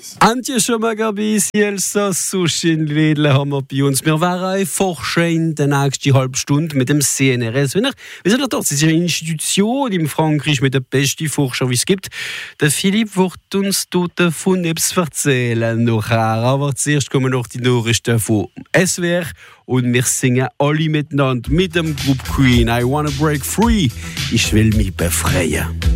Antje schon mal bis Elsass in Wedle haben wir bei uns. Wir waren forschen in der nächsten halben Stunde mit dem CNRS. Wir sind dort, es ist eine Institution in Frankreich mit den besten Forschern, wie es gibt. Der Philipp wird uns dort davon etwas erzählen nachher. Aber zuerst kommen noch die Nachrichten von SWR und wir singen alle miteinander mit dem Group Queen. I wanna break free. Ich will mich befreien.